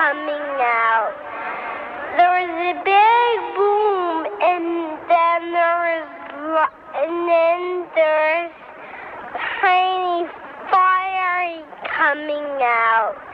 coming out. There was a big boom, and then there's tiny fire coming out.